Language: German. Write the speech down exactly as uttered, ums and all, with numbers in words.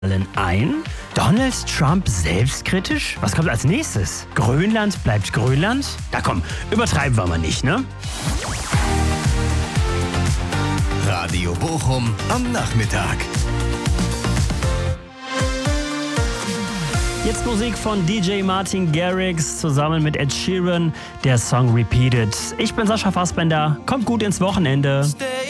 ein. Donald Trump selbstkritisch? Was kommt als nächstes? Grönland bleibt Grönland? Da komm, übertreiben wir mal nicht, ne? Radio Bochum am Nachmittag. Jetzt Musik von D J Martin Garrix zusammen mit Ed Sheeran, der Song Repeated. Ich bin Sascha Fassbender, kommt gut ins Wochenende.